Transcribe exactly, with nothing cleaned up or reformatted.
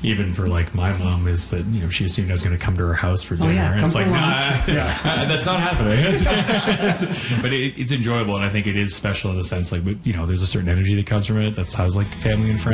even for like my mom is that, you know, she assumed I was going to come to her house for dinner. Oh, yeah, and come it's like, for nah, lunch. yeah. that's not happening. It's- but it, it's enjoyable, and I think it is special in a sense, like, you know, there's a certain energy that comes from it. That's how it's like family and friends.